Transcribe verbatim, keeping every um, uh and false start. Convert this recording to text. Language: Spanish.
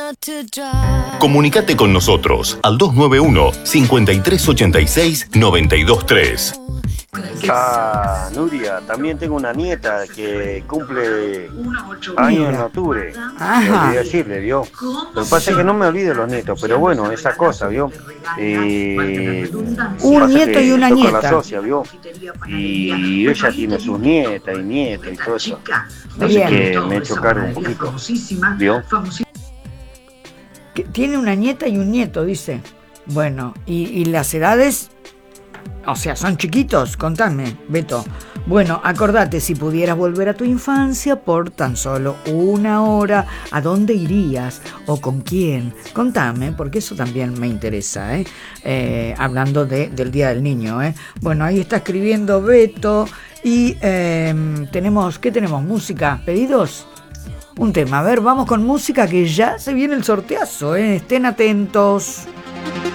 Comunicate con nosotros al dos nueve uno, cinco tres ocho seis, nueve dos tres. Ah, Nuria, también tengo una nieta que cumple años en octubre. Me olvidé decirle, ¿vio? Lo que pasa es que no me olvido los nietos, pero bueno, esa cosa, ¿vio? Eh, Un nieto y una nieta. La socia, ¿vio? Y ella tiene sus nietas y nietas y todo eso. Así Bien. que me he hecho cargo un poquito, ¿vio? Que tiene una nieta y un nieto, dice. Bueno, y, y las edades, o sea, son chiquitos, contame, Beto. Bueno, acordate, si pudieras volver a tu infancia por tan solo una hora, ¿a dónde irías? ¿O con quién? Contame, porque eso también me interesa, ¿eh? Eh, hablando de, del Día del Niño, ¿eh? Bueno, ahí está escribiendo Beto y eh, tenemos, ¿qué tenemos? ¿Música? ¿Pedidos? Un tema, a ver, vamos con música que ya se viene el sorteazo, ¿eh? Estén atentos.